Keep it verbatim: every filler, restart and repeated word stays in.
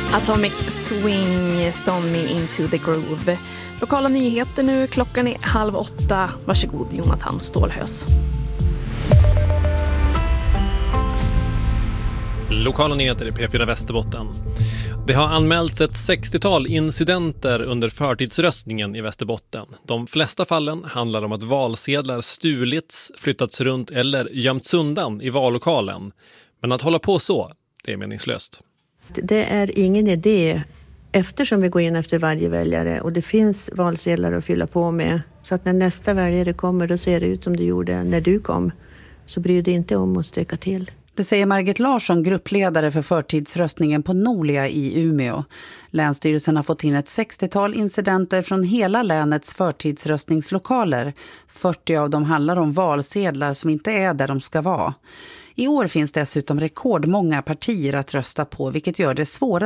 Atomic Swing, Stone Me Into the Groove. Lokala nyheter nu, klockan är halv åtta. Varsågod Jonathan Stålhös. Lokala nyheter i P fyra Västerbotten. Det har anmälts ett sextiotal incidenter under förtidsröstningen i Västerbotten. De flesta fallen handlar om att valsedlar stulits, flyttats runt eller gömts undan i vallokalen. Men att hålla på så, det är meningslöst. Det är ingen idé eftersom vi går in efter varje väljare och det finns valsedlar att fylla på med. Så att när nästa väljare kommer då ser det ut som det gjorde när du kom. Så bryr det inte om att sträcka till. Det säger Margit Larsson, gruppledare för förtidsröstningen på Nolia i Umeå. Länsstyrelsen har fått in ett sextiotal incidenter från hela länets förtidsröstningslokaler. fyrtio av dem handlar om valsedlar som inte är där de ska vara. I år finns dessutom rekordmånga partier att rösta på, vilket gör det svårare